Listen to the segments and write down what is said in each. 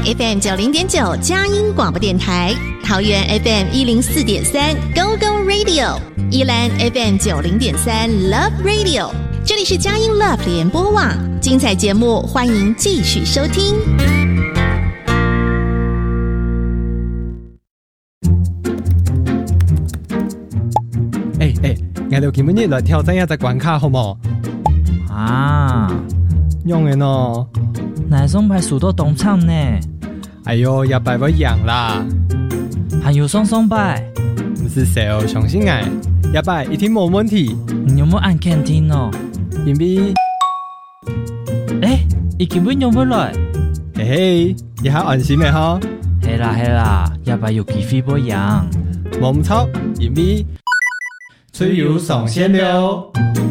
FM 90.9佳音广播电台，桃园 FM 104.3 Go Go Radio， 宜兰 FM 90.3 Love Radio。这里是佳音 Love 联播网，精彩节目欢迎继续收听。 我哋今日來挑戰一隻關卡好冇？ 啊， 用嘅喏， 哪雙牌數到東廠呢？ 哎喲，一擺要贏啦！ 還有雙牌， 唔是小，相信我，一擺一定冇問題。 你有冇按鍵聽哦？ 因為， 伊根本用不來。 嘿嘿，你還安心嘅嗬？ 係啦，一擺有機會不贏。 冇唔錯，因為。吹油上線了。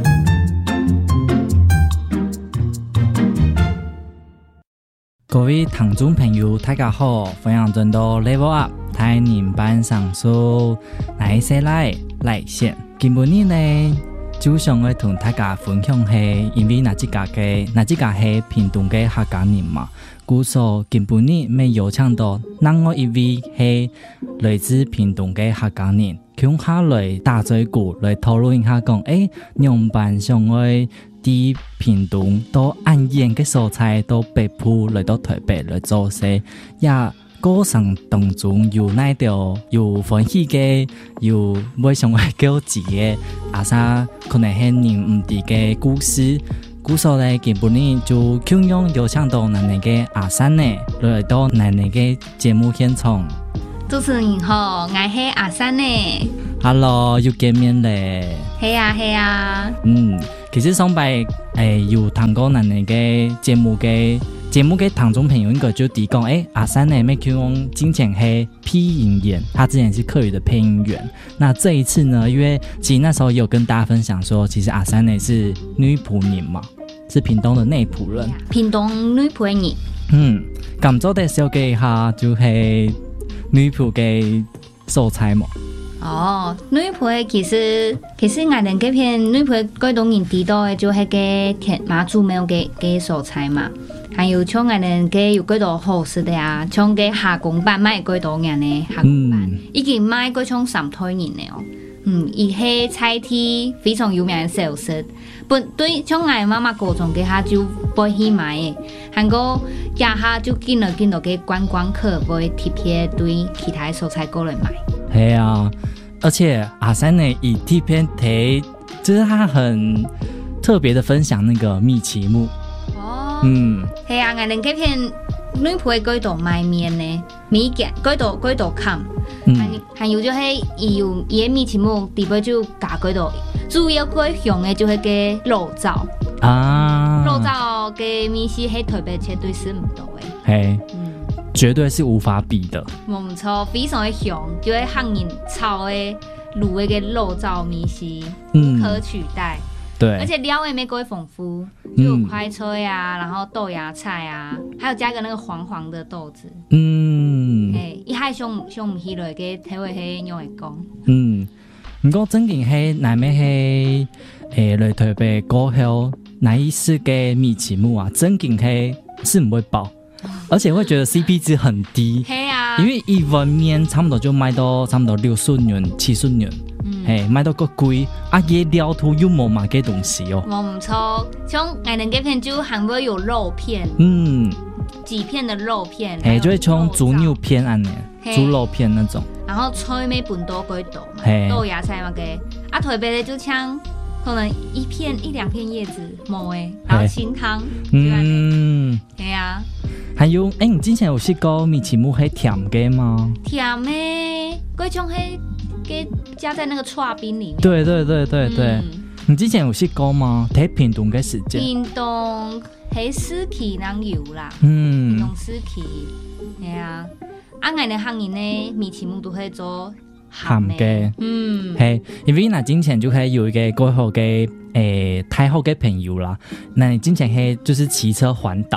各位聽眾朋友大家好，歡迎轉到 Level Up 台年班上書那一些來線。今日呢就想要同大家分享係，因為那幾家係屏東嘅客家人嘛，故所今日未有請到另外一位係來自屏東嘅客家人。向下來打嘴鼓來討論一下講，娘班上來啲屏東到安遠嘅所在到北埔來到台北來做事，也過程當中有那條有歡喜嘅，有未上來交集嘅，阿啥可能係人唔知嘅故事。故所咧，基本呢就強用有請到咱嘅阿三呢來到咱嘅節目現場。 主持人好，我係阿三呢。 Hello， 又見面咧。 係啊。 其實上擺有聽過咱嘅節目嘅聽眾朋友應該就提講，阿三呢咩叫講之前係配音員，他之前是客語的配音員。那這一次呢，因為其實那時候也有跟大家分享說，其實阿三呢是女僕人嘛，是屏東的內僕人。 屏東女僕人。 咁做的小嘅下就係女僕嘅素材嘛。 女僕其實我哋嗰片女僕嗰種人提到嘅就係個田馬祖廟嘅素材嘛，還有像我哋嘅有嗰種好食的啊，像個下工班賣嗰種人嘅下工班，已經賣嗰種三台人嘅哦。伊係菜地非常有名嘅小食，本對像我媽媽高中嘅下就不去買嘅，韓國家下就見到嘅觀光客會特別對其他素材過來買。 係啊，而且阿三呢以貼片睇，就是他很特別的分享那個米奇木。係啊，我哋嗰片女僕嗰度賣麵呢，米件嗰度冚，還有就係有嘢米奇木地方就加嗰度，主要佢用嘅就係個肉燥啊，肉燥嘅米是喺台北絕對是唔到嘅。 絕對是無法比的， 冇錯，非常的香，就係漢人炒的滷的肉燥米是不可取代。 對， 而且料也沒夠豐富，就有快脆啊，然後豆芽菜啊，還有加個那個黃黃的豆子。一下上唔起來嘅，睇會係用嚟講。不過正經係嗱咩係來台北過後，那一次嘅米奇木啊，正經是唔會爆。而且會覺得 CP 值很低，因為一碗麵差不多就賣到差不多60元、70元，賣到個貴，嘢料圖又冇買嘅東西哦。 冇唔錯，像我哋嗰片就還會有肉片，幾片的肉片， 就會像豬牛片安尼，豬肉片那種。 然後菜尾半多嗰度，豆芽菜嘛嘅，台北的就像可能一兩片葉子冇誒，然後清湯，係啊。 還有，你之前有試過米奇木係甜嘅嗎？ 甜嘅，嗰種係給加在那個刨冰裡面。 對，你之前有試過嗎？喺屏東嘅時間。 屏東喺四期能有啦，屏東四期，係啊。我哋客人呢，米奇木都係做鹹嘅， 係，因為嗱之前就係有一個過後嘅太後嘅朋友啦，那之前係就是騎車環島。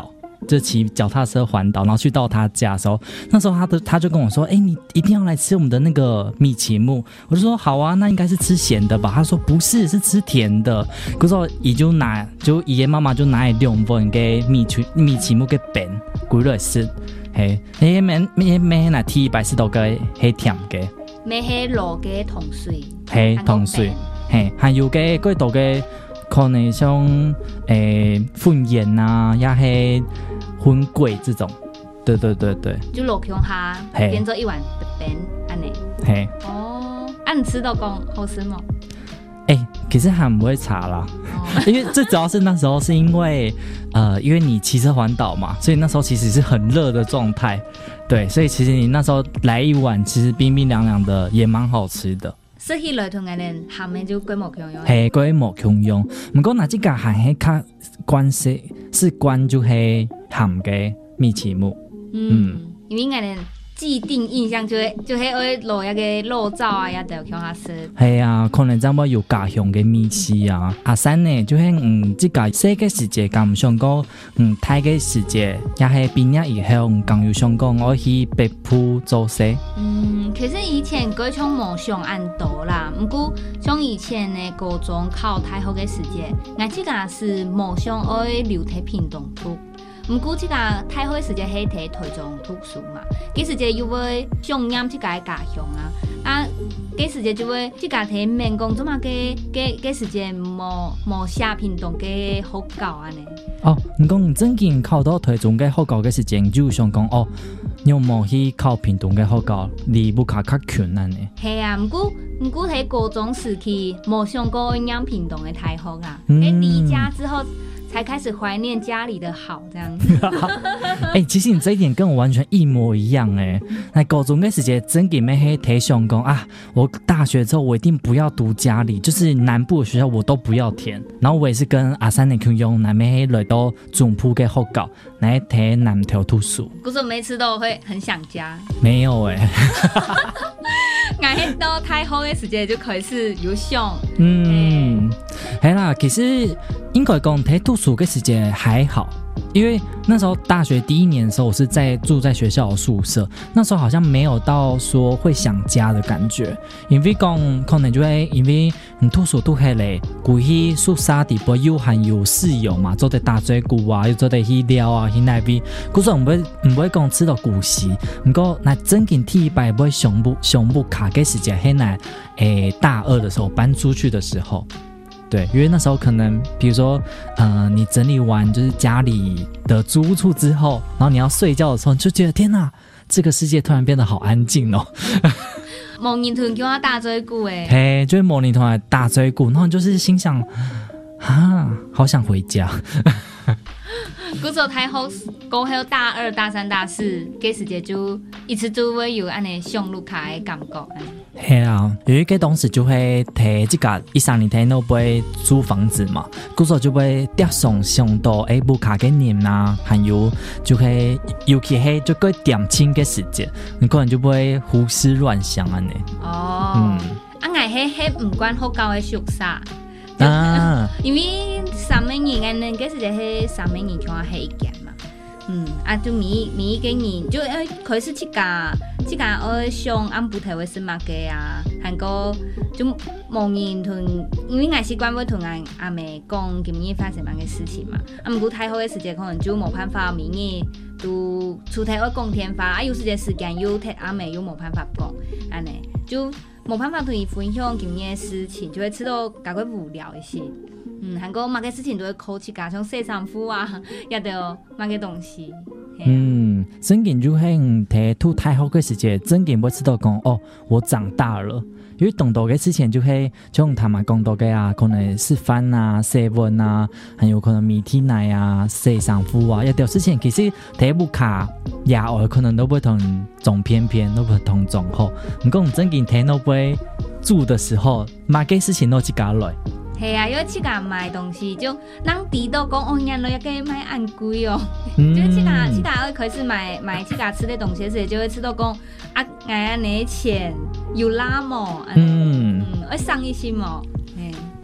就骑脚踏车环岛，然后去到他家的时候，那时候他就跟我说，你一定要来吃我们的那个米奇木。我就说好啊，那应该是吃咸的吧？他说不是，是吃甜的。可是伊就伊的妈妈就拿2份给米奇木给变，规落食。嘿，咩那天白是都个黑甜嘅， 咩黑卤嘅糖水， 嘿糖水，嘿还有嘅嗰度嘅可能像粉盐啊，也系粉粿这种，对， 就落乡下变做一碗便安尼。 嘿， 哦，你吃到讲好吃吗？ 其实还不会查啦，因为最主要是那时候是因为你骑车环岛嘛，所以那时候其实是很热的状态，对，所以其实你那时候来一碗，其实冰冰凉凉的也蛮好吃的。 说起来同我哋咸的就规模强用， 系规模强用。不过那这个还系较关系是关就系咸嘅米奇木， 因为我哋既定印象就会落一个肉燥啊，也就强下食。 系啊，可能怎么有家乡嘅米食啊？阿三呢，就系这个世界世界咁想讲，泰嘅世界也系毕业以后，更有想讲我去北部做事。 其实以前嗰种梦想按多啦，不过像以前的高中考太好嘅时节，我这个是梦想爱留喺屏东读。不过这个太好的时节系喺台中读书嘛，嗰时节又会想念这个家乡啊，嗰时节就会这个喺免讲做嘛嘅时节冇写屏东嘅学校安尼。 你讲真正考到台中嘅学校嘅时节，就想讲有冇去考屏东嘅学校，离不卡较困难呢？ 系啊，不过喺高中时期冇想过念屏东嘅太好啊，喺离家之后。才开始怀念家里的好，这样子。 其实你这一点跟我完全一模一样哎。那高中的时间真给妹黑提想讲啊，我大学之后我一定不要读家里，就是南部的学校我都不要填。然后我也是跟阿三的 Q 用南妹黑来到总铺嘅学校来填南条读书。 可是每次都会很想家。 没有哎。 我到太好的时间就开始有想。 系啦，其实应该讲睇读书嘅时间还好，因为那时候大学第1年的时候，我是住在学校的宿舍，那时候好像没有到说会想家的感觉，因为讲可能就会因为读书读起来，规去宿舍底部又含有室友嘛，做得打嘴鼓啊，又做得去聊啊，去那边，故说唔会讲吃到古稀，不过那真正第一摆不会上不卡嘅时间，喺那大2的时候搬出去的时候。对，因为那时候可能，比如说，你整理完就是家里的租屋处之后，然后你要睡觉的时候，你就觉得天哪，这个世界突然变得好安静哦。 模拟团叫我打嘴鼓诶， 嘿，就是模拟团打嘴鼓，然后就是心想，好想回家。 嗰时候太好，过后大2、大3、大4，嗰时节就一直都会有安尼上路卡的感觉。 系啊，因为嗰当时就会睇这个13年睇，都不会租房子嘛，嗰时候就会跌上到不卡嘅年啊，还有就会尤其系就个点清嘅时间，你可能就不会胡思乱想安尼。 我系唔管学校的宿舍。因为3年安尼，嗰时就系3年像系一件嘛，就每一个年就开始这个上安布台会是嘛嘅啊，韩国就模拟同，因为我习惯会同阿妹讲今年发生乜嘅事情嘛，不过太好嘅时间可能就冇办法明年都出台会讲天发，有时间又睇阿妹又冇办法讲，安尼就。冇办法同伊分享今年的事情，就会吃到较过无聊一些。韩国某个事情都会考起加像洗衫服啊，也得某个东西。 真嘅就係睇到太好嘅時節，真嘅會知道講我長大了。因為動到嘅之前就係像他們講到嘅啊，可能是飯啊、7啊，還有可能米體奶啊、洗衫服啊，有啲事情其實睇不卡也外可能都會同總偏偏都會同總好。唔過真嘅睇到會住的時候，某個事情都自家來。 系啊，因为这个买东西就人知道讲原来要给买按贵哦，就是这个会开始买这个吃的东西时，就会吃到讲你的钱有拉么，会伤一心么，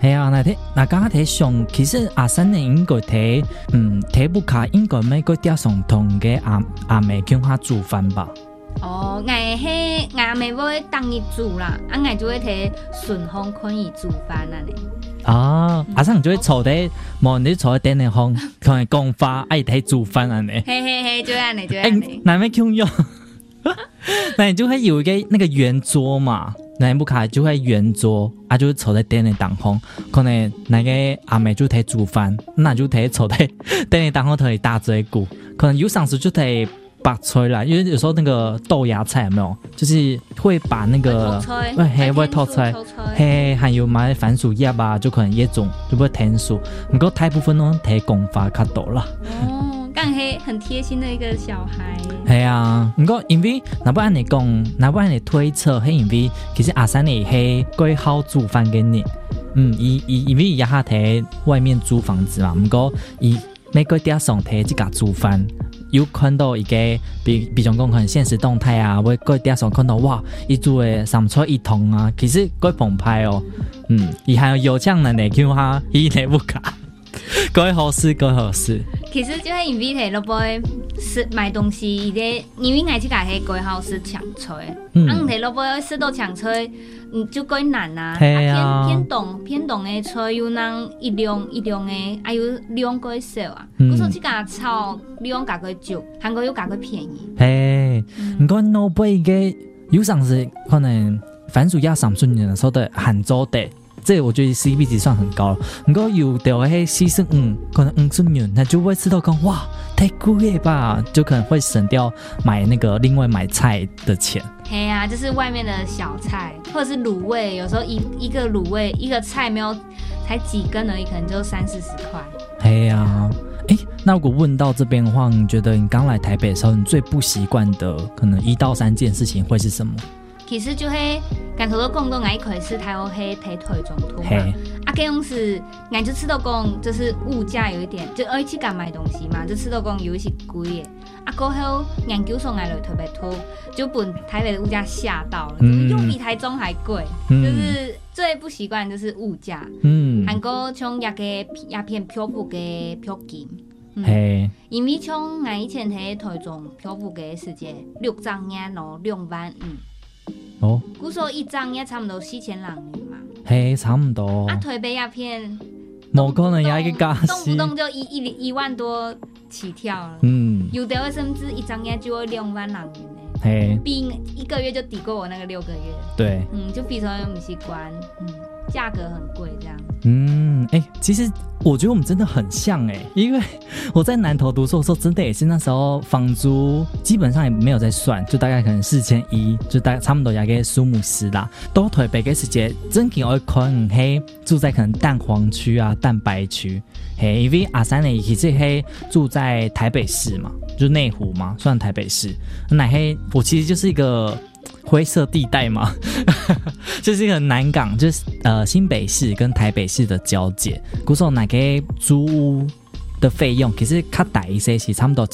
系啊，那刚刚睇上，其實阿三年應該睇不卡應該每個點上同嘅阿妹叫他煮飯吧。 哦，我妹會當伊煮啦，我就會睇順風可以煮飯啊呢。 啊，阿三就會坐喺，無你坐喺頂嚟烘，同人講話，愛睇煮飯啊呢。 嘿，就安尼，就安尼。 那咩叫用？那你就會有一個那個圓桌嘛。那不卡就會圓桌，啊就坐在頂嚟當烘，可能那個阿妹就睇煮飯，那就睇坐在頂嚟當烘睇打嘴鼓，可能有時候就睇白菜啦，因為有時候那個豆芽菜有沒有，就是會把那個會透出來，嘿，還有買番薯葉啊，就可能一種就會甜薯，不過大部分都睇功法較多啦。 但係很貼心的一個小孩。 係啊，不過因為那不按你講，那不按你推測，係因為其實阿三你係幾好煮飯嘅人，因為也下睇外面租房子嘛，不過伊每個點上睇自家煮飯，有看到一個比如講可能現實動態啊，或個點上看到哇，伊煮嘅三菜一湯啊，其實幾澎湃哦，伊還有搶人哋叫他伊嚟不卡。各好事。 其實就係因為睇落杯是買東西，因為我這個係幾好是搶菜，睇落杯食到搶菜，就幾難啊。偏凍嘅菜有人一兩嘅，還有量幾少啊。我說這個炒量價幾少，韓國又價幾便宜。 嘿，唔過老杯嘅有陣時可能番薯葉三寸嘅時候的韓州的。這我覺得 CP 值算很高了，不過有的係45，可能5寸元，他就會吃到講哇太貴吧，就可能會省掉另外買菜的錢。 嘿啊，就是外面的小菜，或者是滷味，有時候一個滷味一個菜沒有才幾根而已，可能就30-40塊。 嘿啊，那如果問到這邊的話，你覺得你剛來台北的時候，你最不習慣的可能1到3件事情會是什麼？ 其實就係剛才都講到，我一開始台灣係睇台中圖嘛，這樣是我就吃到講，就是物價有一點，就去港買東西嘛，就吃到講有一些貴嘅。過後研究所我來台北圖，就本台北的物價嚇到了，就是又比台中還貴，就是最不習慣就是物價。韓國像一片漂浮嘅票金，因為像我以前喺台中漂浮嘅時間6張嘢咯，2萬5。哦，估說一張也差不多4000人嘛， 嘿，差不多。 台北一片， 冇可能有一個加息， 動不動就一萬多起跳了。有的甚至一張也就要2萬人呢，比一個月就抵過我那個6個月。對，就非常不習慣，價格很貴這樣。 其實我覺得我們真的很像因為我在南投讀書的時候，真的也是那時候房租基本上也沒有在算，就大概可能4100，就大概差不多也給數目10啦。到台北嘅時節，真係我可能係住在可能蛋黃區啊、蛋白區，因為阿三呢其實係住在台北市嘛，就內湖嘛，算台北市。那我其實就是一個灰色地帶嘛，就是一個南港，就是新北市跟台北市的交界。嗰時候那個租屋的費用其實較大一些，是差不多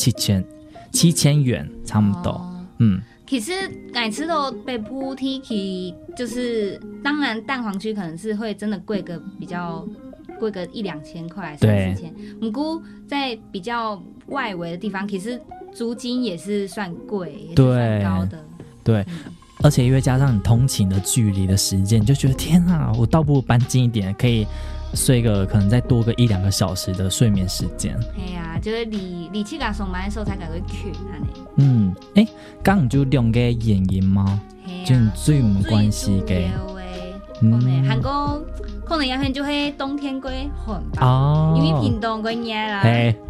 7000元，差不多。 其實我知道北部地區，就是當然蛋黃區可能是會真的貴個比較貴個1-2千塊，3-4千。不過在比較外圍的地方，其實租金也是算貴，也是算高的。對。 而且因為加上你通勤的距離的時間，你就覺得天啊，我倒不如搬近一點，可以睡個可能再多個1-2個小時的睡眠時間。係啊，就是離去甲上班的時候才會去。 剛你就兩個原因嗎？就最唔關係嘅。 韓國可能有片就係冬天過寒吧，因為屏東過熱啦。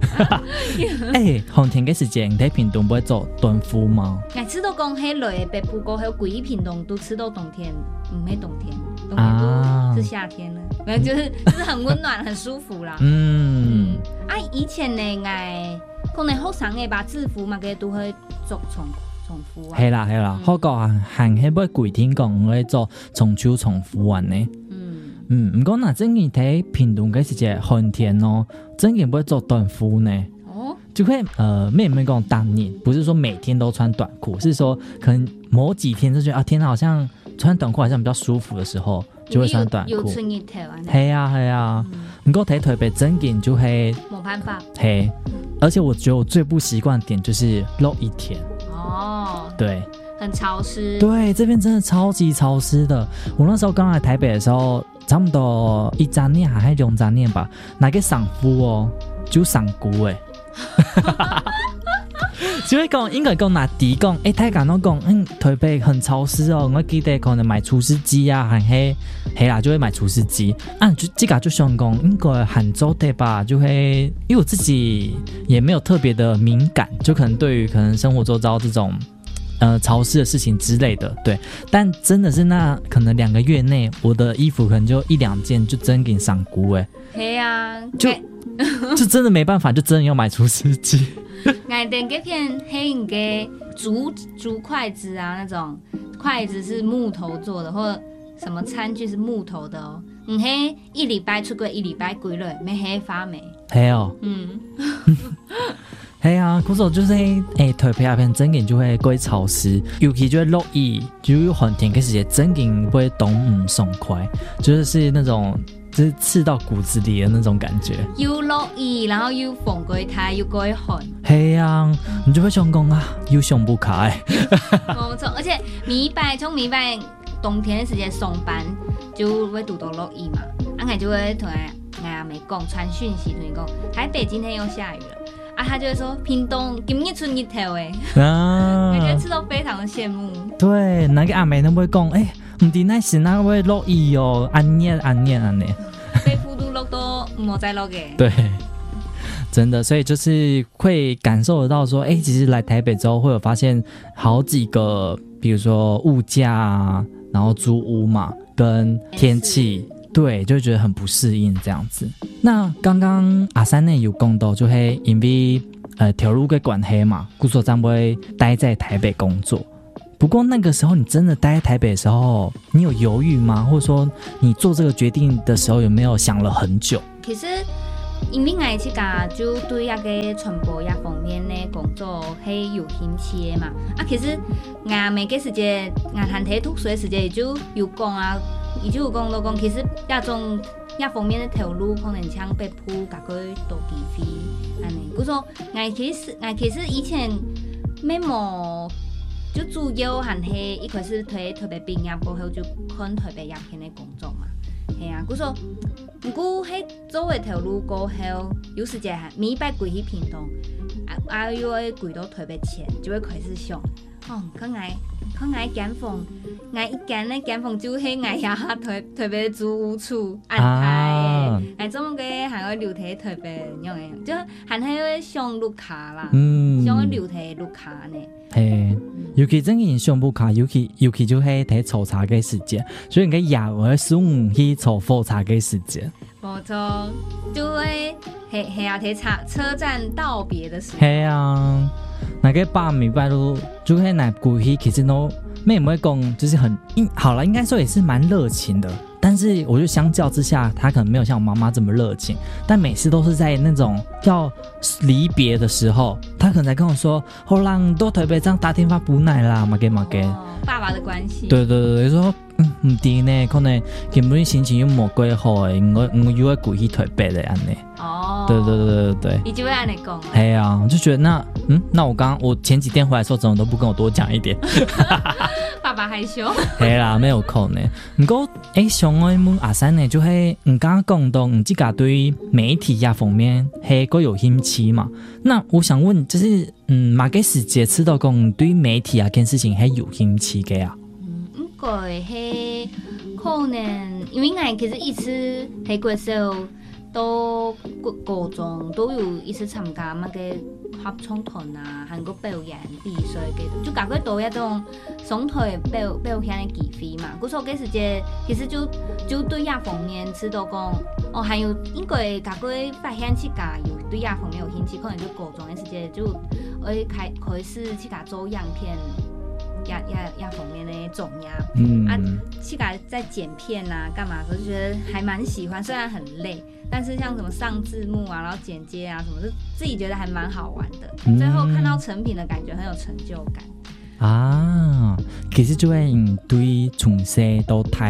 寒天嘅時間，你喺屏東不會做短褲嗎？ 我吃到講喺內北部過後，歸屏東都吃到冬天，唔係冬天，冬天都是夏天了，沒有就是很溫暖，很舒服啦。以前呢，我可能學生嘅把制服嘛，佢都會做重複啊。係啦，好講行喺不幾天講，我會做重秋重複完呢。唔過嗱，真嘅睇屏東嘅時節寒天咯，真嘅不會做短褲呢。就會沒講當年，不是說每天都穿短褲，是說可能某幾天就覺得天哪，好像穿短褲好像比較舒服的時候， 就会穿短裤。 有春日头啊。 系啊系啊，不过睇台北真紧就会冇办法。 嘿，而且我觉得我最不习惯点就是落一天。 哦。 对。 很潮湿。 对，这边真的超级潮湿的。我那时候刚来台北的时候，差不多1年还是2年吧，那个上夫哦，就上古诶。就會講應該講拿地講，大家都講，台北很潮濕哦，我記得可能買除濕機啊，還係啦，就會買除濕機啊。就這個就想講，應該很周的吧，就會，因為我自己也沒有特別的敏感，就可能對於可能生活周遭這種潮濕的事情之類的，對。但真的是那可能2個月內，我的衣服可能就1-2件就真給上菇哎。 對啊， 就真的沒辦法，就真的要買除濕機。 外店嗰片黑影嘅竹筷子啊，那種筷子是木頭做的，或者什麼餐具是木頭的哦。迄一禮拜出過一禮拜幾落，沒黑發霉。係哦。 係啊，嗰時候就是台北那邊真嘅就會過潮濕，尤其就會落雨，就有寒天嘅時節，真嘅會凍唔爽快，就是那種。就是刺到骨子裡的那種感覺， 又落雨，然後又風過太，又過寒。 係啊，你就會想講啊，又想不開。 冇錯，而且從禮拜冬天的時間上班就會遇到落雨嘛，我就會同阿妹講傳訊息同你講，台北今天又下雨了啊，他就會說屏東今日春日頭誒，我覺得吃到非常的羨慕。 對，那個阿妹都會講唔知那時那會落雨哦，安念。 被普渡落都唔好再落嘅。 對，真的，所以就是會感受得到說，其實來台北之後會有發現好幾個，比如說物價啊，然後租屋嘛，跟天氣，對，就會覺得很不適應這樣子。那剛剛阿三呢有講到，就係因為條路嘅關係嘛，故所將會待在台北工作。不過那個時候你真的待在台北的時候，你有猶豫嗎？或者說你做這個決定的時候有沒有想了很久？ 其實因為我自己就對那個傳播那方面的工作係有興趣的嘛。啊，其實我每個時間我談睇讀書的時間也就有講啊，也就有講到講，其實那種那方面的條路可能像被鋪各個多機會安尼。故說我其實以前沒冇。就主要還係一開始喺台北畢業過後就看台北鴉片的工作嘛，係啊，佢說如果喺做一條路過後，有時間每禮拜歸去屏東，又會歸到台北前，就會開始想，佢嗌間房，嗌一間咧間房就係嗌下台北租屋處安排嘅，嗌總嘅還會留喺台北用嘅，就還係上綠卡啦，上留喺綠卡呢。 係，尤其真係上不卡，尤其就係睇抽查嘅時間，所以你嘅夜會送去抽火查嘅時間。 冇錯，就會係啊睇車站道別的時候。 係啊，那個8禮拜都就係那過去，其實都妹妹講就是很好了，應該說也是蠻熱情的。但是我覺得相較之下，他可能沒有像我媽媽這麼熱情，但每次都是在那種要離別的時候，他可能才跟我說：“好啦，都台北這樣打電話不耐啦，嘛給。” 爸爸的關係。 對，說唔掂呢，可能根本心情又冇幾好誒，我又要歸去台北的安尼。哦。對。 你就會安尼講。 係啊，我就覺得那我前幾天回來的時候，怎麼都不跟我多講一點。 爸爸害羞。 係啦，沒有空呢。不過上我問阿三呢，就係唔敢講到唔自己對媒體呀方面係個有興趣嘛。那我想問，就是哪個時節知道講對媒體啊件事情係有興趣嘅啊？ 應該係可能，因為我其實一直喺嗰時候都高中都有一次參加乜嘅合唱團啊，韓國表演比賽嘅，就感覺到一種上台表現嘅機會嘛。嗰時候嘅時間其實就對那方面知道講，還有應該感覺發現自己有對那方面有興趣，可能就高中嘅時間就開始自己做樣片。呀方面的種呀，自己在剪片啊，幹嘛，我就覺得還蠻喜歡，雖然很累，但是像什麼上字幕啊，然後剪接啊，什麼，就自己覺得還蠻好玩的。最後看到成品的感覺很有成就感。 啊，其實就係對從細到大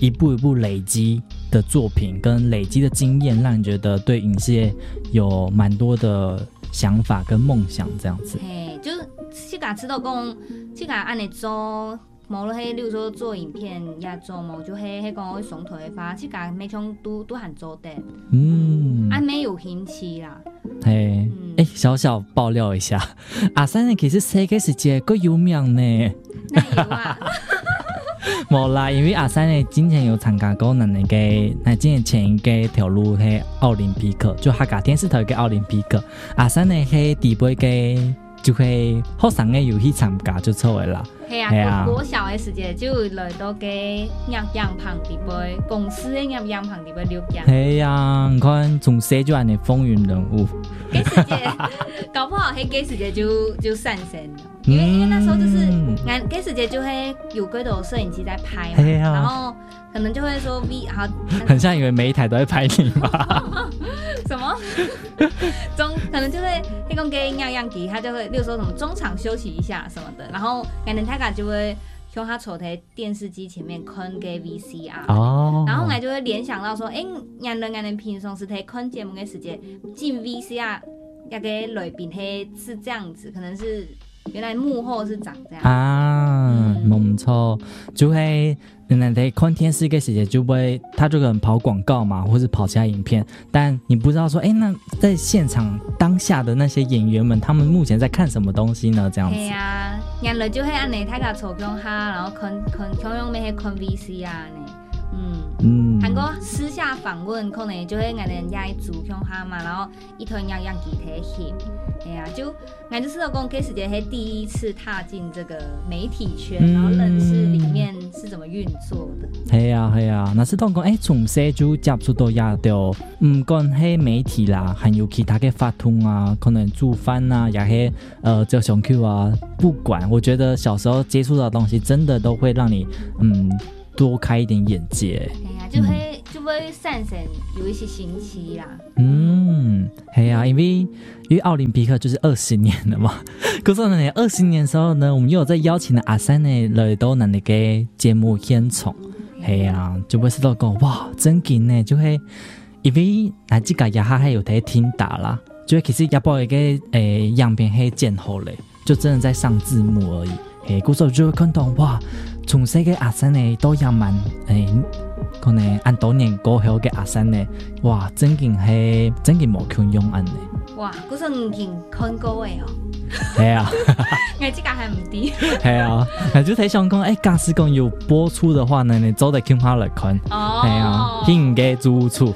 一步一步累积的作品跟累积的经验，让你觉得对影视业有蛮多的想法跟梦想这样子。 嘿，就是去甲知道讲，去甲安尼做。无了迄，例如说做影片也做无，就迄讲我上头的发，去甲每项都含做的，安没有兴趣啦。 嘿，小小爆料一下，阿三呢其实世界是一个有名呢。 那有啊。 冇啦，因为阿三呢之前有参加过那今年前一个条路迄奥林匹克，就客家电视台嘅奥林匹克。阿三呢迄第八个。就會學生嘅遊戲參加就錯嘅啦。 係啊，國小嘅時節就來到嘅樣旁地杯，公司嘅樣旁地杯錄樣。 係啊，你看從細就係你風雲人物。 嗰時節搞不好喺嗰時節就上線了，因為那時候就是嗰時節就會有幾多攝影機在拍嘛，然後可能就會說 V 好， 很像以為每一台都在拍你吧。 什麼？可能就會那種給樣機，他就會，例如說什麼中場休息一下什麼的，然後可能他就會向他坐在電視機前面看個 VCR，然後我就會聯想到說，人平常時睇看節目的時間進 VCR 那個裏邊是這樣子，可能是原來幕後是長這樣啊，冇錯，就會。原來在看電視嘅時間就會，他就可能跑廣告嘛，或是跑其他影片，但你不知道說，那在現場當下的那些演員們，他們目前在看什麼東西呢？這樣子。係啊，人類就會按你睇下坐向下，然後看咩去看 VCR 呢？韓國私下訪問，可能就會按人家做向下嘛，然後一團樣機體翕。哎呀，就俺就是講，嗰時間第一次踏進這個媒體圈，然後認識裡面是怎麼運作的。 係啊，那是當講從細就接觸到也到，唔講係媒體啦，還有其他嘅發通啊，可能煮飯啊，也係做上 Q 啊，不管，我覺得小時候接觸到的東西，真的都會讓你多開一點眼界。 係啊，就會散神有一些新奇啦。 係啊，因為奧林匹克就是20年了嘛，可是呢20年的時候呢，我們又有在邀請了阿三呢來到那個節目現場。係啊，就會知道講哇，真勁呢，就會因為那這個也還有在聽打啦，就會其實也不一個樣片係剪好嘞，就真的在上字幕而已。嗰時候就會看到哇，從細個阿三呢都也蠻可能按多年過後嘅阿三呢，哇，真係無窮用安呢。 哇，嗰時唔見看過嘅哦。 係啊， 我這個還唔知。 係啊，就睇上講，假使講有播出的話呢，你走得看下來看。係啊，應該租處。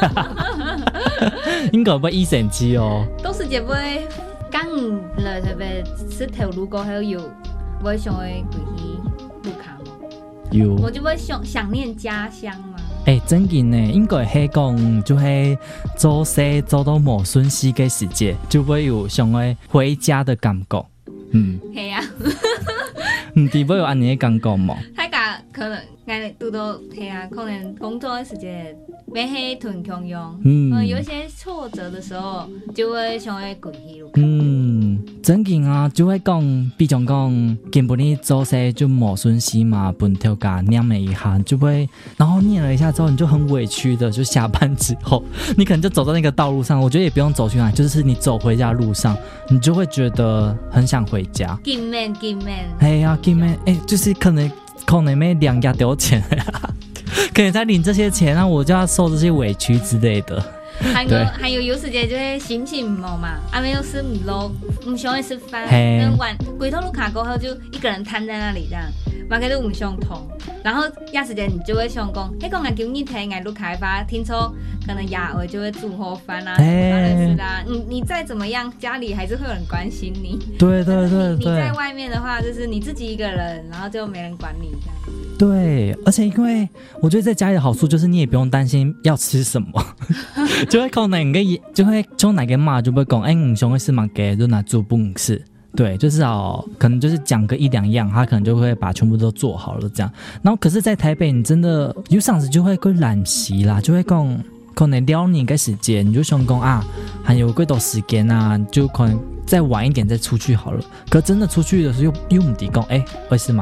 應該不一神機哦。 都是這位剛來特別是條路過後有，我想會回去錄卡嗎？有。我就會想念家鄉嘛。 真嘅呢，應該係講就係做事做到無順時嘅時節，就會有想要回家的感覺。 係啊。 唔知會有安尼嘅感覺嗎？ 大家可能我讀到係啊，可能工作嘅時節沒係團強用，有一些挫折的時候就會想要回去錄卡。真嘅啊，就會講，比如講，根本你做事就無順時嘛，本條架念了一下，就會，然後念了一下之後，你就很委屈的，就下班之後，你可能就走到那個道路上，我覺得也不用走去哪，就是你走回家的路上，你就會覺得很想回家。見面。係啊，見面，就是可能沒兩家丟錢，可能在領這些錢，那我就要受這些委屈之類的。還有時間就會心情唔好嘛，沒有事唔落，唔想去吃飯，跟晚回頭錄卡過後就一個人癱在那裡這樣，嘛佢都唔想通，然後有時間你就會想講，迄個我今日睇我錄卡吧，聽說可能亞尾就會煮好飯啦，類似啦，你再怎麼樣，家裡還是會有人關心你。對，你在外面的話，就是你自己一個人，然後就沒人管你這樣。 對，而且因為我覺得在家裡的好處就是你也不用擔心要吃什麼，就會可能就會從哪個媽就會講，唔想去吃乜嘅就拿煮不吃。對，就至少可能就是講個一兩樣，他可能就會把全部都做好了這樣。然後可是在台北你真的有上次就會懶習啦，就會講可能撩你個時間，你就想講啊，還有幾多時間啊，就可能再晚一點再出去好了。可真的出去的時候又唔抵講，會吃乜嘅。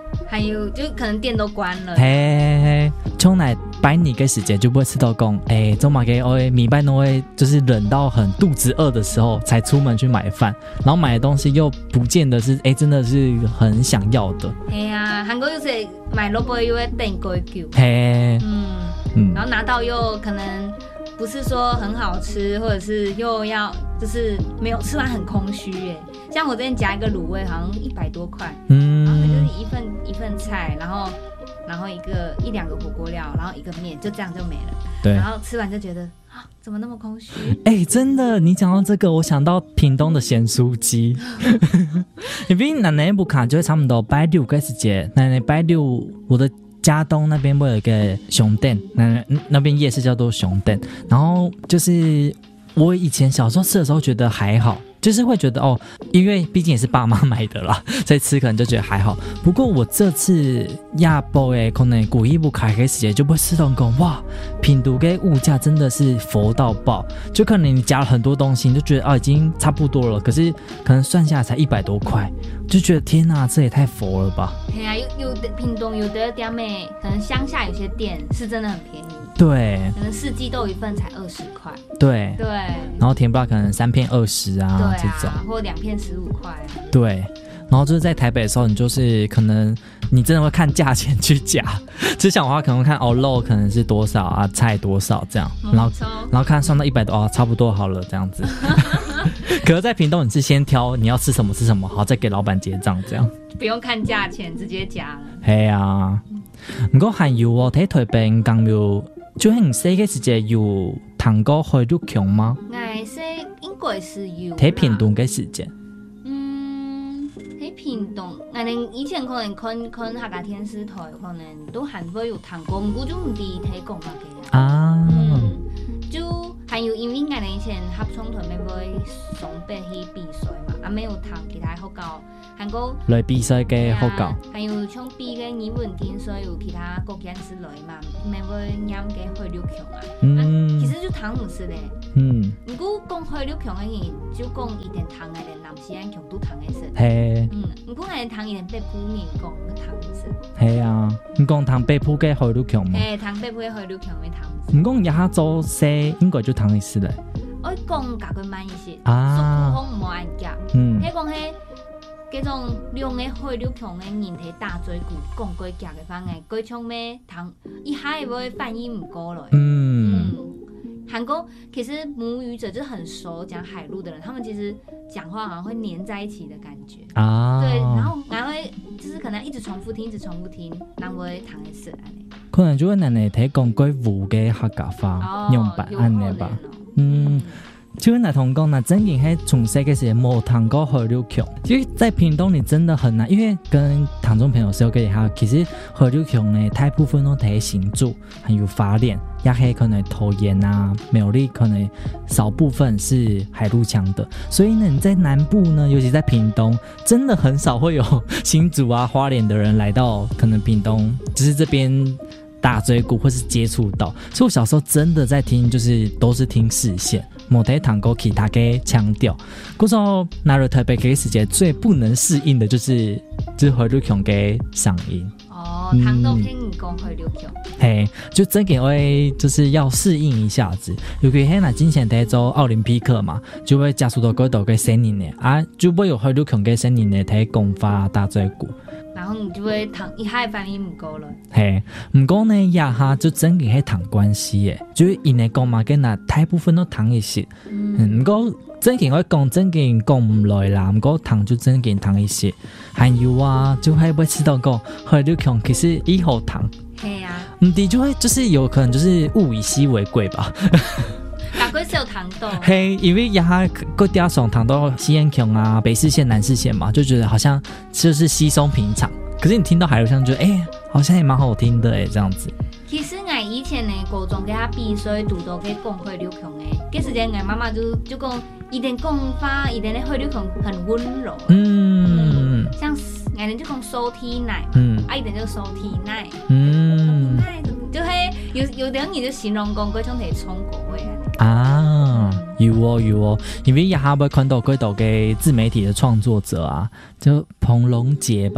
还有就可能店都关了。 嘿，从来摆你嘅时间就不会吃到讲，中马给米拜都会就是忍到很肚子饿的时候才出门去买饭，然后买的东西又不见得是真的是很想要的。 嘿啊，韩国就是买萝卜又会等贵久。 嘿， 然后拿到又可能不是说很好吃，或者是又要就是没有吃完很空虚耶。像我之前夹一个卤味，好像100多块，然后就是一份菜，然后一两个火锅料，然后一个面，就这样就没了。 对， 然后吃完就觉得啊，怎么那么空虚？ 真的，你讲到这个，我想到屏东的咸酥鸡，因为奶奶不卡就会差不多拜六个时节，奶奶拜六我的。嘉东那边会有一个熊店，那边夜市叫做熊店，然后就是我以前小时候吃的时候觉得还好，就是会觉得因为毕竟也是爸妈买的啦，所以吃可能就觉得还好。不过我这次亚波可能故意不开开时间就不会吃到讲哇，品都的物价真的是佛到爆，就可能你加了很多东西，你就觉得已经差不多了，可是可能算下来才100多块，就觉得天哪，这也太佛了吧。 对啊，有的屏东有的店妹，可能乡下有些店是真的很便宜。 对， 可能4季豆一份才20块。 对，然后甜不辣可能3片20啊， 对啊， 这种， 或2片15块啊。 对，然后就是在台北的时候，你就是可能你真的会看价钱去夹，之前的话可能会看肉可能是多少啊，菜多少这样，然后看算到100多差不多好了这样子。可是在屏东你是先挑你要吃什么吃什么，好再给老板结账这样， 不用看价钱直接夹了。 嘿啊，不过还有睇台北剛有就很細嘅時節有糖果海陸強嗎？ 我說應該是有。 睇屏東嘅時節。 喺屏東，我哋以前可能看客家電視台，可能都還會有糖果，不過就唔啲睇講法嘅啊。就還有因為我哋以前合唱團咪會送俾去比賽嘛，啊沒有糖其他學校，韓國來比賽嘅學校， 還有像比嘅語文天，所以有其他國家是來嘛，咪會飲嘅海陸強啊。其實就糖唔是咧。如果講海陸強嘅人，就講一點糖嘅人，南西安強都糖嘅食。 係。 如果係糖一點北部人講嘅糖唔是。 係啊，你講糖北部嘅海陸強嘛？ 糖北部嘅海陸強嘅糖。 唔講亞洲西應該就糖嘅事咧。 我講加佢慢一些， 啊， 速度唔好按夾。迄講係嗰種量嘅海陸強嘅人體大嘴骨，講佢夾嘅方案，佢唱咩糖一下會反應唔過來。韓國其實母語者就很熟講海陸的人，他們其實講話好像會黏在一起的感覺啊。對，然後會就是可能一直重複聽，然後會糖嘅食安尼。 可能就會奶奶睇講佢湖嘅客家話用白安尼吧。就會奶同講那真正係從細嘅時冇糖果海陸強，因為在屏東你真的很難，因為跟唐中朋友時候跟你講，其實海陸強呢大部分都睇新竹，還有花蓮，也係可能桃園啊、苗栗可能少部分是海陸強的，所以呢你在南部呢，尤其在屏東，真的很少會有新竹啊、花蓮的人來到可能屏東，就是這邊打嘴鼓或是接觸到，所以我小時候真的在聽，就是都是聽視線。冇睇糖果其他嘅腔調，嗰時候拿入台北嘅時節最不能適應的就是海陸強嘅嗓音。 糖都偏唔講海陸強。 嘿，就真嘅會就是要適應一下子，尤其係那之前睇做奧林匹克嘛，就會接觸到嗰度嘅聲音嘅，啊，就會有海陸強嘅聲音嘅睇講法打嘴鼓。 然後你就會糖一下反應唔夠了。 嘿，唔過呢一下就真嘅係糖關係嘅，就是因為講嘛嘅那大部分都糖一些，唔過真嘅我講真嘅講唔來啦，唔過糖就真嘅糖一些，還有啊就係會知道講海陸強其實以後糖， 係啊， 唔啲就會就是有可能就是物以稀為貴吧。 大概是有糖豆， 嘿，因為一下各地上糖到西安強啊、北市縣、南市縣嘛，就覺得好像就是稀鬆平常。可是你聽到海陸強，覺得好像也蠻好聽的這樣子。 其實我以前呢高中給他比賽，讀到嘅講海陸強嘅，嗰時間我媽媽就講，一點講法，一點嘅海陸強很溫柔。像我哋就講收體奶嘛，一點就收體奶。就係有啲人就形容講嗰種係衝果味啊，有哦，因為也還會看到嗰度嘅自媒體的創作者啊，就彭龍杰吧，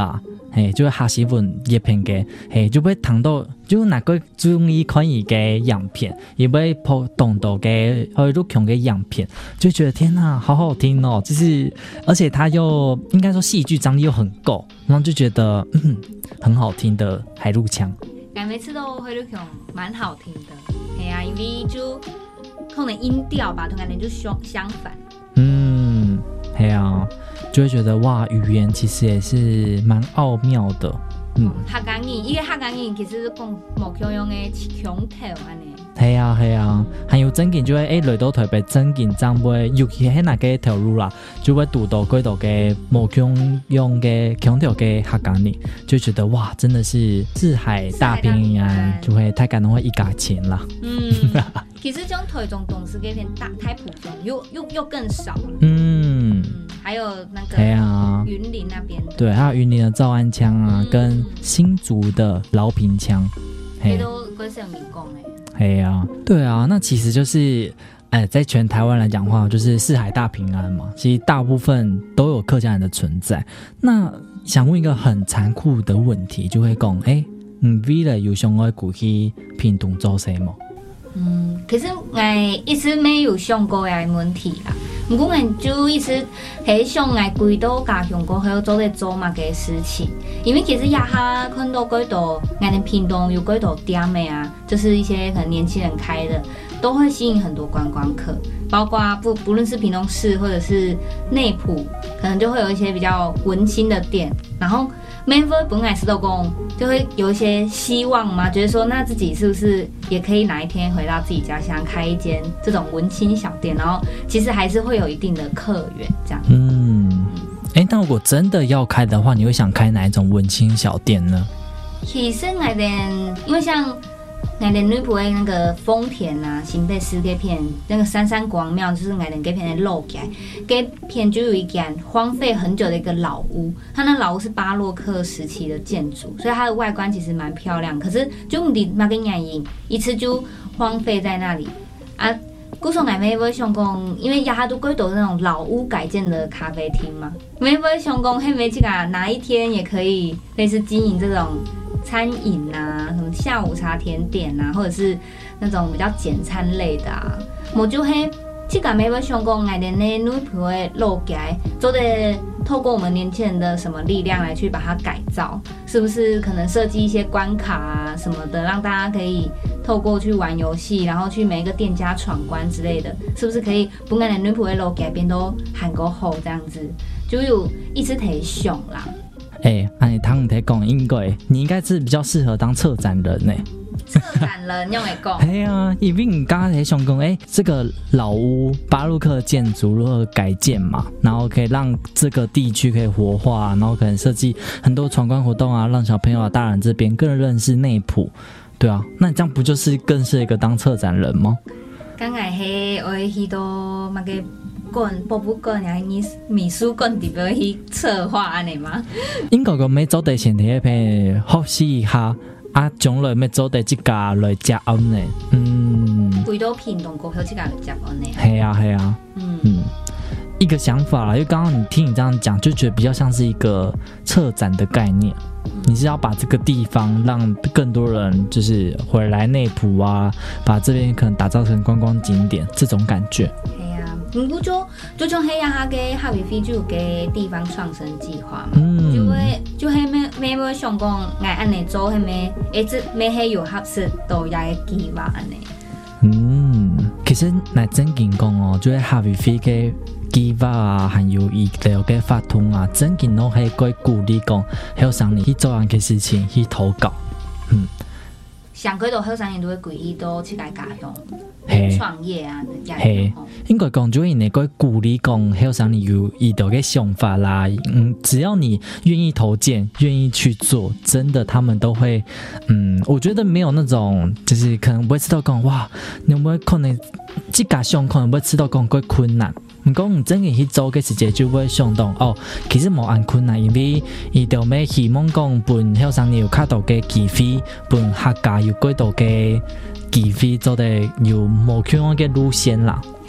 就會學習文葉片嘅，就會睇到就那個中醫看伊嘅樣片，也會碰懂到嘅錄用嘅樣片，就覺得天哪，好好聽哦！就是而且他又應該說戲劇張力又很夠，然後就覺得很好聽的海陸腔。 每次都海陸腔蠻好聽的，係啊，因為就可能音調吧，同感覺就相反。 係啊，就會覺得哇，語言其實也是蠻奧妙的。 客家語，因為客家語其實講冇強用嘅腔調安尼。 係啊係啊，還有真緊就會來到台北真緊將會，尤其係那個條路啦，就會讀到幾多嘅冇強用嘅腔調嘅客家語，就覺得哇，真的是四海大平安，就會太感動會一家親啦。 其實將台中東勢嗰片太普遍，又更少了。還有那個雲林那邊的， 對，還有雲林的兆安腔啊，跟新竹的饒平腔， 都是有民工對啊，那其實就是在全台灣來講的話，就是四海大平安嘛，其實大部分都有客家人的存在。那想問一個很殘酷的問題，就會講為了有想要過去屏東做什麼？ 其實我一直沒有想過這個問題啦。不過我就一直很想我歸到家鄉過後做乜嘅事情，因為其實也下看到幾多我哋屏東有幾多店的啊，就是一些可能年輕人開的，都會吸引很多觀光客，包括不論是屏東市或者是內埔，可能就會有一些比較文青的店，然後每個本來是都講就會有一些希望嘛，覺得說那自己是不是也可以哪一天回到自己家鄉開一間這種文青小店，然後其實還是會有一定的客源這樣。 但如果真的要開的話，你會想開哪一種文青小店呢？ 其實我哋因為像我哋女僕的那個豐田啊、新北市這片那個三山光廟，就是我哋這片的路街，這片就有一間荒廢很久的一個老屋，它那老屋是巴洛克時期的建築，所以它的外觀其實蠻漂亮，可是就你那個原因，一次就荒廢在那裡啊。故說我們會想講，因為亞都幾多那種老屋改建的咖啡廳嘛，我們會想講，嘿，沒這個哪一天也可以類似經營這種餐飲啊，什麼下午茶甜點啊，或者是那種比較簡餐類的啊，我就會這個沒有想過，我們的女僕的路街做的透過我們年輕人的什麼力量來去把它改造，是不是可能設計一些關卡啊什麼的，讓大家可以透過去玩遊戲，然後去每一個店家闖關之類的，是不是可以把我們的女僕的路街變到韓國好這樣子，就有一直提想啦。 按你聽講，你應該是比較適合當策展人呢。 策展人用來講， 因為你剛才想講，這個老屋巴洛克建築如何改建嘛，然後可以讓這個地區可以活化，然後可能設計很多闖關活動啊，讓小朋友啊、大人這邊更認識內埔，對啊，那你這樣不就是更是一個當策展人嗎？ 剛才係我去到那個博物館呀，美術館裡邊去策劃安尼嗎？ 應該個沒做地前提一片學習一下。將來要做第一家來接案呢？ 回到屏東過後，這家來接案呢？ 係啊，一個想法啦，因為剛剛你聽你這樣講，就覺得比較像是一個策展的概念。你是要把這個地方讓更多人就是回來內埔啊，把這邊可能打造成觀光景點，這種感覺。 不過就像黑亞嘅哈比飛就有個地方創生計劃嘛，就係咩想講，我按你做係咩，咩係有合適到也嘅計劃安尼。 其實嚟真見講哦，就係哈比飛嘅計劃啊，還有醫療嘅發通啊，真見都係該鼓勵講，後生你去做樣嘅事情去投稿。 上幾多後生人都會歸依到去家動創業啊， 應該講就係你該鼓勵講後生你有一道嘅想法啦，只要你願意投件，願意去做，真的他們都會，我覺得沒有那種就是可能不會知道講哇，你會可能這家想可能會知道講幾困難。唔講唔真嘅去做嘅時節就會想到哦，其實冇咁困難，因為伊就咩希望講本後生有較多嘅機會，本客家有幾多嘅機會做得有冇咁樣嘅路線啦。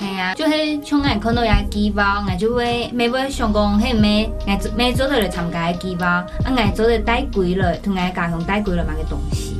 系啊，就是像俺看到遐机包，俺就会每尾想讲，迄咩，俺每做来参加机包，啊，俺做来带几了，同俺家乡带几了嘛个东西。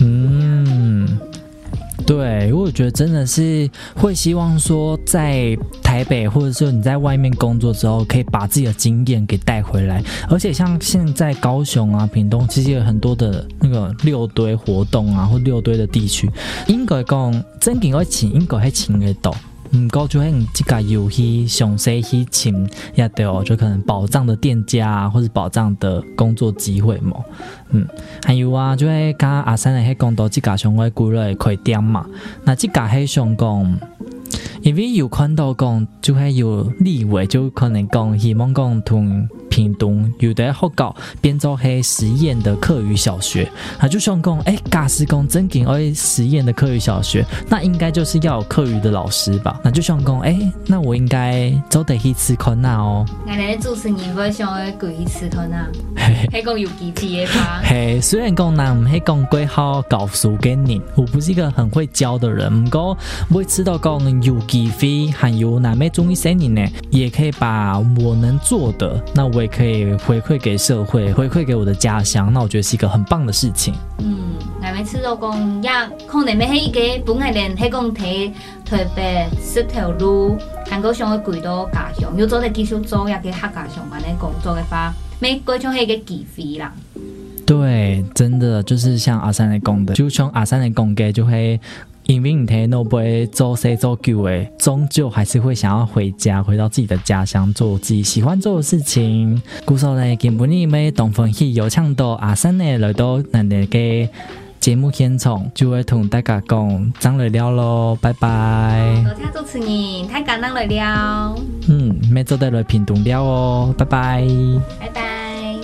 对，我觉得真的是会希望说，在台北或者说你在外面工作之后，可以把自己的经验给带回来。而且像现在高雄啊、屏东，其实有很多的那个六堆活动啊，或六堆的地区，应该讲真正要请，应该係請得到。唔過就係這個遊戲詳細去請也對，就可能保障的店家啊，或者保障的工作機會嘛。還有啊，就係剛阿三喺講到這個上嘅幾類開店嘛，那這個係想講，因為有看到講，就係有立委就可能講希望講同屏東有的學校變做係實驗的課餘小學，他就想講，假使講真正要實驗的課餘小學，那應該就是要有課餘的老師吧？那就想講，那我應該走得去吃困難哦。 我哋主持人會想要過去吃困難，係講有機會的吧？ 雖然講咱唔係講幾好教書嘅人，我不是一個很會教的人，不過每次都講有機會，還有哪咩中醫生人呢，也可以把我能做的，那我也可以回饋給社會，回饋給我的家鄉，那我覺得是一個很棒的事情。 我每次都講，也可能係一個本來人係講睇特別識條路，韓國想去回到家鄉，要做得繼續做，也嘅客家上班嘅工作嘅話，每個種係一個機會啦。 對，真的就是像阿三來講的，就像阿三來講嘅，就會因為你睇都不會做事做久誒，終究還是會想要回家，回到自己的家鄉，做自己喜歡做的事情。故所呢，今本日要同分享有請到阿三呢來到咱哋嘅節目現場，就會同大家講張來了咯，拜拜。 多謝主持人，太感恩來了。 咩做得來屏東了哦，拜拜。 拜拜。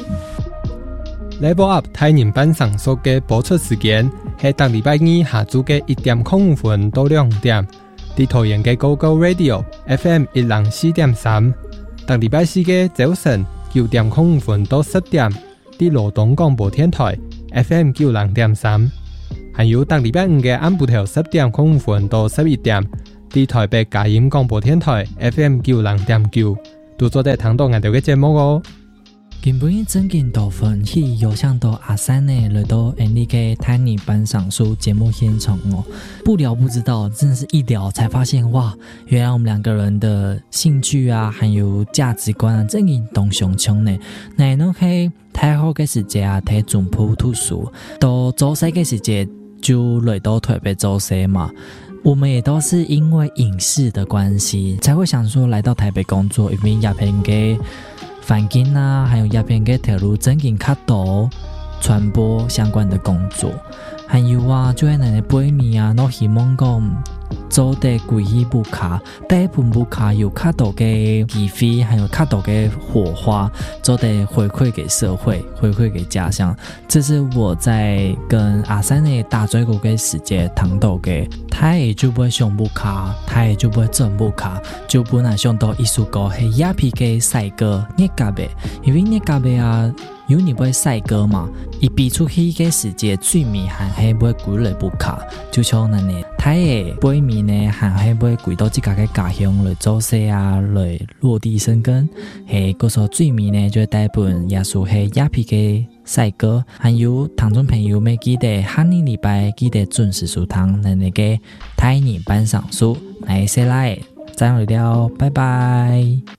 Level Up 台人班上所嘅播出時間係當禮拜二下晝嘅1:05到2點，喺桃園嘅 GoGo Radio FM 104.3，當禮拜四嘅早晨9:05到10點，喺羅東廣播電台 FM 90.3，還有當禮拜五嘅暗晡頭10:05到11點，喺台北佳音廣播電台 FM 90.9，都做得聽到我哋嘅節目哦。 今本日真見到分享有請到阿三呢來到 NDK 台人班上書節目現場哦，不聊不知道，真的是一聊才發現哇，原來我們兩個人的興趣啊，還有價值觀啊，真係同相衝呢。那都係太好嘅時節啊，睇總鋪圖書，到做細嘅時節就來到台北做細嘛。我們也都是因為影視的關係，才會想說來到台北工作，因為亞片嘅環境啊，還有亞片嘅條路真經較多傳播相關的工作，還有啊，就係咱嘅背面啊，我希望講做得歸去不卡，第一盤不卡有較多嘅機會，還有較多嘅火花，做得回饋給社會，回饋給家鄉。這是我在跟阿三嘅打嘴鼓嘅時節談到嘅，他也就不會想不卡，他也就不會做不卡，就本來想到藝術歌係亞皮嘅賽歌，你夾嘅，因為你夾嘅啊。有你會賽歌嘛？一比出去嘅時節，最迷還係會攰嚟不卡，就像咱嘅太嘅背面呢，還係會攰到自家嘅家鄉來做事啊，來落地生根。係嗰首最迷呢，就帶本耶穌係亞皮嘅賽歌，還有聽眾朋友們記得下個禮拜記得準時收聽咱嘅台人班上書，來先來，再會了，拜拜。